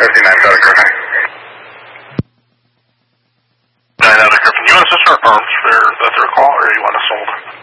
59 out of Griffin. 9 out of Griffin. You want us to start arms for the third call, or you want us sold?